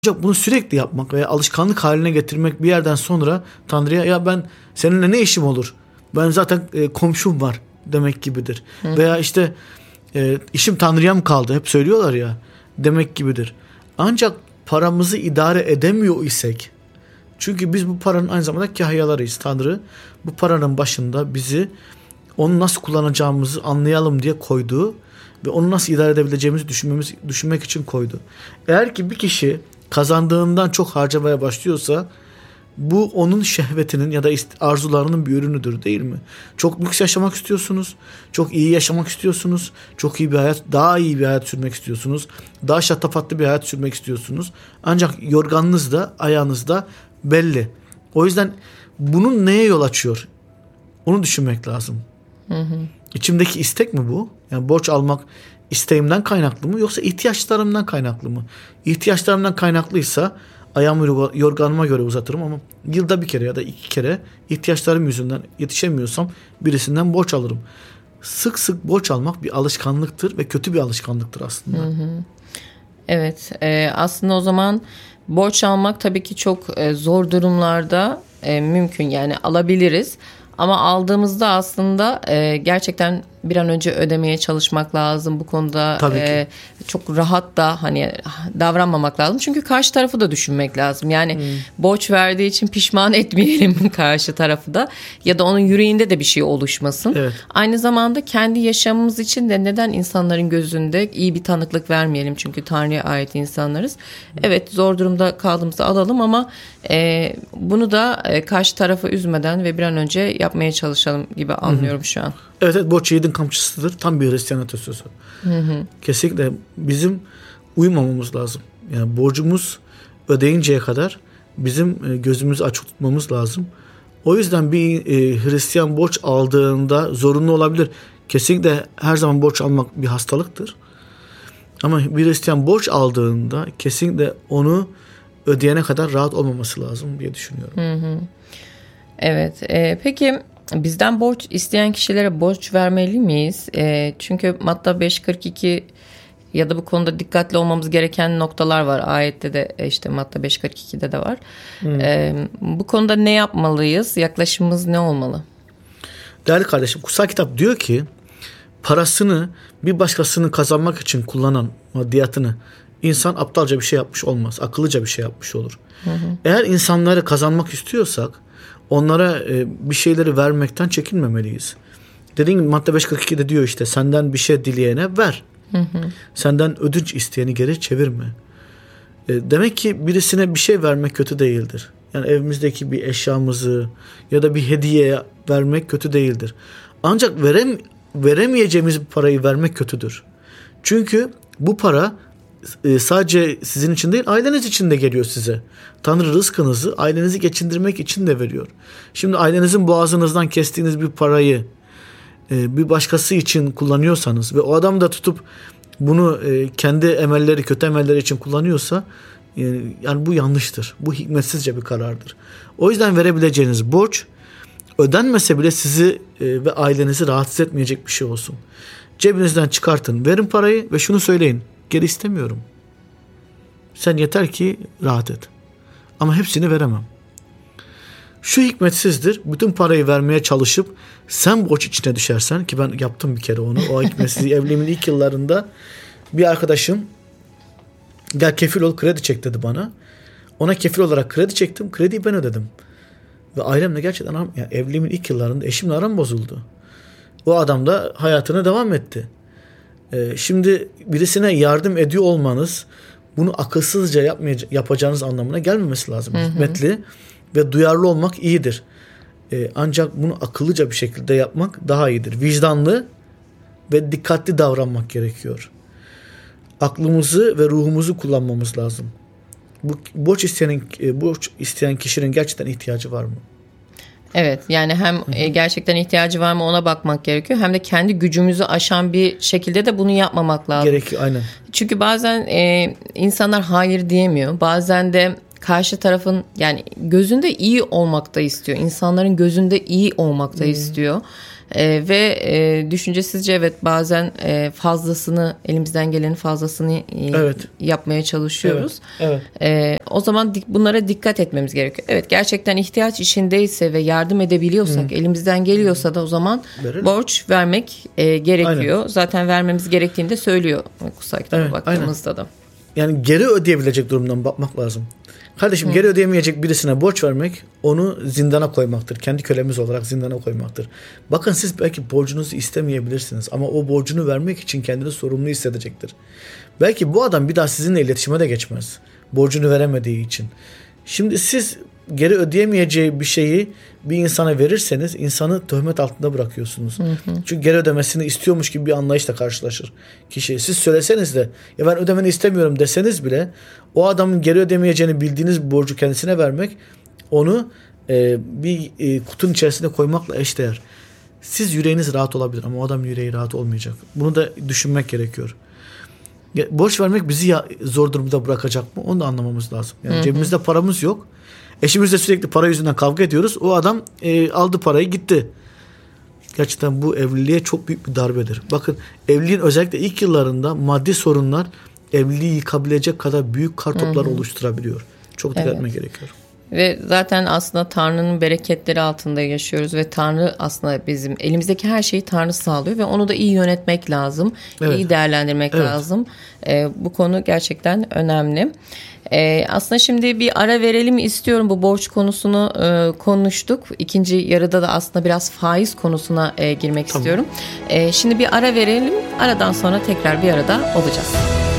Ancak bunu sürekli yapmak veya alışkanlık haline getirmek bir yerden sonra Tanrı'ya ya ben seninle ne işim olur? Ben zaten komşum var demek gibidir. Veya işte işim Tanrı'ya mı kaldı? Hep söylüyorlar ya demek gibidir. Ancak paramızı idare edemiyor isek, çünkü biz bu paranın aynı zamanda kahyalarıyız. Tanrı bu paranın başında bizi onu nasıl kullanacağımızı anlayalım diye koydu ve onu nasıl idare edebileceğimizi düşünmek için koydu. Eğer ki bir kişi kazandığından çok harcamaya başlıyorsa bu onun şehvetinin ya da arzularının bir ürünüdür, değil mi? Çok lüks yaşamak istiyorsunuz. Çok iyi yaşamak istiyorsunuz. Çok iyi bir hayat, daha iyi bir hayat sürmek istiyorsunuz. Daha şatafatlı bir hayat sürmek istiyorsunuz. Ancak yorganınız da ayağınız da belli. O yüzden bunun neye yol açıyor? Onu düşünmek lazım. İçimdeki istek mi bu? Yani borç almak isteğimden kaynaklı mı yoksa ihtiyaçlarımdan kaynaklı mı? İhtiyaçlarımdan kaynaklıysa ayağımı yorganıma göre uzatırım ama yılda bir kere ya da 2 kere ihtiyaçlarım yüzünden yetişemiyorsam birisinden borç alırım. Sık sık borç almak bir alışkanlıktır ve kötü bir alışkanlıktır aslında. Evet, aslında o zaman borç almak tabii ki çok zor durumlarda mümkün, yani alabiliriz. Ama aldığımızda aslında gerçekten bir an önce ödemeye çalışmak lazım. Bu konuda çok rahat da hani davranmamak lazım. Çünkü karşı tarafı da düşünmek lazım. Yani borç verdiği için pişman etmeyelim karşı tarafı da. Ya da onun yüreğinde de bir şey oluşmasın. Evet. Aynı zamanda kendi yaşamımız için de neden insanların gözünde iyi bir tanıklık vermeyelim? Çünkü Tanrı'ya ait insanlarız. Evet, zor durumda kaldığımızda alalım ama bunu da karşı tarafı üzmeden ve bir an önce yapmaya çalışalım gibi anlıyorum şu an. Evet, borç yiğidin kamçısıdır. Tam bir Hristiyan atasözü. Kesinlikle bizim uyumamamız lazım. Yani borcumuz ödeyinceye kadar bizim gözümüzü açık tutmamız lazım. O yüzden bir Hristiyan borç aldığında zorunlu olabilir. Kesinlikle her zaman borç almak bir hastalıktır. Ama bir Hristiyan borç aldığında kesinlikle onu ödeyene kadar rahat olmaması lazım diye düşünüyorum. Evet. Peki bizden borç isteyen kişilere borç vermeli miyiz? Çünkü Matta 5.42 ya da bu konuda dikkatli olmamız gereken noktalar var. Ayette de işte Matta 5.42'de de var. Bu konuda ne yapmalıyız? Yaklaşımımız ne olmalı? Değerli kardeşim, kutsal kitap diyor ki parasını bir başkasını kazanmak için kullanan maddiyatını insan aptalca bir şey yapmış olmaz. Akıllıca bir şey yapmış olur. Eğer insanları kazanmak istiyorsak onlara bir şeyleri vermekten çekinmemeliyiz. Dediğim gibi Matta 5.42'de diyor işte senden bir şey dileyene ver. Senden ödünç isteyeni geri çevirme. Demek ki birisine bir şey vermek kötü değildir. Yani evimizdeki bir eşyamızı ya da bir hediye vermek kötü değildir. Ancak veremeyeceğimiz bir parayı vermek kötüdür. Çünkü bu para sadece sizin için değil, aileniz için de geliyor size. Tanrı rızkınızı ailenizi geçindirmek için de veriyor. Şimdi ailenizin boğazınızdan kestiğiniz bir parayı bir başkası için kullanıyorsanız ve o adam da tutup bunu kendi emelleri, kötü emelleri için kullanıyorsa yani bu yanlıştır. Bu hikmetsizce bir karardır. O yüzden verebileceğiniz borç ödenmese bile sizi ve ailenizi rahatsız etmeyecek bir şey olsun. Cebinizden çıkartın, verin parayı ve şunu söyleyin. Geri istemiyorum. Sen yeter ki rahat et. Ama hepsini veremem. Şu hikmetsizdir. Bütün parayı vermeye çalışıp sen borç içine düşersen, ki ben yaptım bir kere onu. O hikmetsizliği evliliğimin ilk yıllarında bir arkadaşım gel kefil ol kredi çek dedi bana. Ona kefil olarak kredi çektim. Krediyi ben ödedim. Ve ailemle gerçekten yani evliliğimin ilk yıllarında eşimle aram bozuldu. O adam da hayatına devam etti. Şimdi birisine yardım ediyor olmanız bunu akılsızca yapacağınız anlamına gelmemesi lazım. Hikmetli ve duyarlı olmak iyidir. Ancak bunu akıllıca bir şekilde yapmak daha iyidir. Vicdanlı ve dikkatli davranmak gerekiyor. Aklımızı ve ruhumuzu kullanmamız lazım. Bu borç isteyen kişinin gerçekten ihtiyacı var mı? Evet, yani hem gerçekten ihtiyacı var mı ona bakmak gerekiyor, hem de kendi gücümüzü aşan bir şekilde de bunu yapmamak lazım. Gerekiyor, aynen. Çünkü bazen insanlar hayır diyemiyor. Bazen de karşı tarafın yani gözünde iyi olmak da istiyor. İnsanların gözünde iyi olmak da istiyor. Ve düşüncesizce evet bazen fazlasını, elimizden gelenin fazlasını yapmaya çalışıyoruz. O zaman bunlara dikkat etmemiz gerekiyor. Evet, gerçekten ihtiyaç içindeyse ve yardım edebiliyorsak, elimizden geliyorsa da o zaman borç vermek gerekiyor. Aynen. Zaten vermemiz gerektiğini de söylüyor kutsal kitaba baktığımızda da. Yani geri ödeyebilecek durumdan bakmak lazım. Kardeşim geri ödeyemeyecek birisine borç vermek onu zindana koymaktır. Kendi kölemiz olarak zindana koymaktır. Bakın siz belki borcunuzu istemeyebilirsiniz ama o borcunu vermek için kendini sorumlu hissedecektir. Belki bu adam bir daha sizinle iletişime de geçmez. Borcunu veremediği için. Şimdi siz geri ödeyemeyeceği bir şeyi bir insana verirseniz insanı töhmet altında bırakıyorsunuz. Çünkü geri ödemesini istiyormuş gibi bir anlayışla karşılaşır kişi. Siz söyleseniz de ya ben ödemeni istemiyorum deseniz bile o adamın geri ödemeyeceğini bildiğiniz bir borcu kendisine vermek onu bir kutunun içerisine koymakla eşdeğer. Siz yüreğiniz rahat olabilir ama o adam yüreği rahat olmayacak. Bunu da düşünmek gerekiyor. Borç vermek bizi zor durumda bırakacak mı? Onu da anlamamız lazım. Yani cebimizde paramız yok. Eşimizle sürekli para yüzünden kavga ediyoruz. O adam aldı parayı gitti. Gerçekten bu evliliğe çok büyük bir darbedir. Bakın evliliğin özellikle ilk yıllarında maddi sorunlar evliliği yıkabilecek kadar büyük kartoplar oluşturabiliyor. Çok dikkat etmek gerekiyor. Ve zaten aslında Tanrı'nın bereketleri altında yaşıyoruz ve Tanrı aslında bizim elimizdeki her şeyi Tanrı sağlıyor ve onu da iyi yönetmek lazım, iyi değerlendirmek lazım. Bu konu gerçekten önemli. Aslında şimdi bir ara verelim istiyorum. Bu borç konusunu konuştuk. İkinci yarıda da aslında biraz faiz konusuna girmek istiyorum. Şimdi bir ara verelim. Aradan sonra tekrar bir arada olacağız.